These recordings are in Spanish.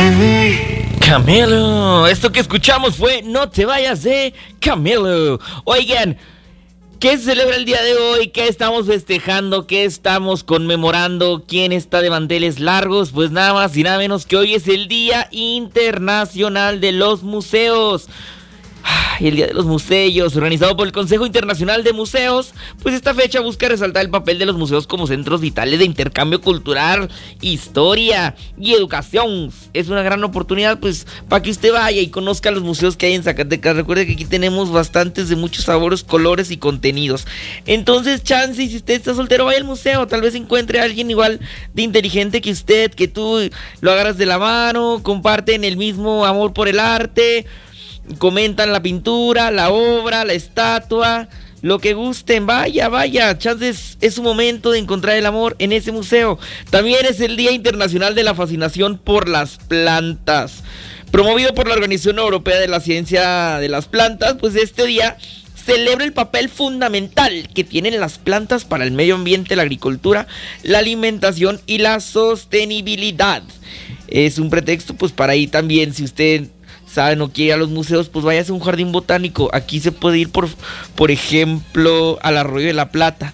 Camilo, esto que escuchamos fue No te vayas de Camilo. Oigan, ¿qué se celebra el día de hoy? ¿Qué estamos festejando? ¿Qué estamos conmemorando? ¿Quién está de manteles largos? Pues nada más y nada menos que hoy es el Día Internacional de los Museos. Y el Día de los Museos, organizado por el Consejo Internacional de Museos, pues esta fecha busca resaltar el papel de los museos como centros vitales de intercambio cultural, historia y educación. Es una gran oportunidad pues para que usted vaya y conozca los museos que hay en Zacatecas. Recuerde que aquí tenemos bastantes de muchos sabores, colores y contenidos. Entonces, chance, y si usted está soltero, vaya al museo, tal vez encuentre a alguien igual de inteligente que usted, que tú lo agarras de la mano, comparten el mismo amor por el arte, comentan la pintura, la obra, la estatua, lo que gusten. Vaya, chances es su momento de encontrar el amor en ese museo. También es el Día Internacional de la Fascinación por las Plantas, promovido por la Organización Europea de la Ciencia de las Plantas. Pues este día celebra el papel fundamental que tienen las plantas para el medio ambiente, la agricultura, la alimentación y la sostenibilidad. Es un pretexto pues para ir también, si usted sabe, no quiere ir a los museos, pues váyase a un jardín botánico. Aquí se puede ir por ejemplo al Arroyo de la Plata.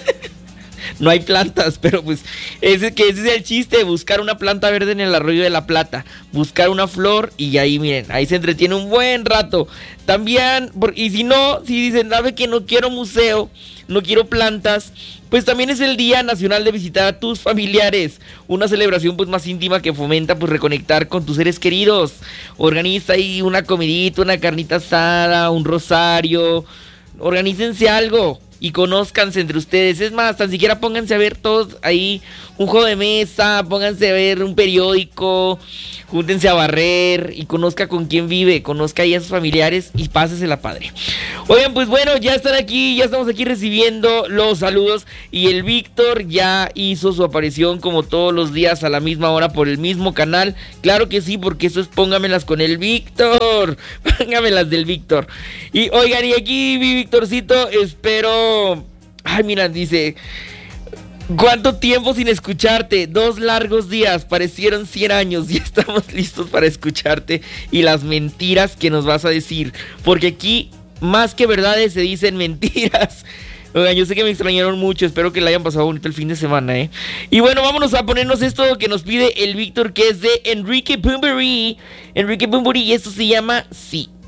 No hay plantas, pero pues ese es el chiste, buscar una planta verde en el Arroyo de la Plata, buscar una flor y ahí miren, ahí se entretiene un buen rato. También, y si dicen, sabe que no quiero museo, no quiero plantas, pues también es el Día Nacional de visitar a tus familiares, una celebración pues más íntima que fomenta pues reconectar con tus seres queridos. Organiza ahí una comidita, una carnita asada, un rosario, organícense algo y conózcanse entre ustedes. Es más, tan siquiera pónganse a ver todos ahí un juego de mesa, pónganse a ver un periódico, júntense a barrer y conozca con quién vive, conozca ahí a sus familiares y pásesela padre. Oigan, pues bueno, ya estamos aquí recibiendo los saludos y el Víctor ya hizo su aparición como todos los días a la misma hora por el mismo canal. Claro que sí, porque eso es Póngamelas con el Víctor, póngamelas del Víctor. Y oigan, y aquí mi Víctorcito, espero, ay mira, dice: ¿cuánto tiempo sin escucharte? 2 largos días, parecieron 100 años. Ya estamos listos para escucharte y las mentiras que nos vas a decir, porque aquí más que verdades se dicen mentiras. Oigan, yo sé que me extrañaron mucho, espero que la hayan pasado bonito el fin de semana, Y bueno, vámonos a ponernos esto que nos pide el Víctor, que es de Enrique Bunbury, y esto se llama Sí.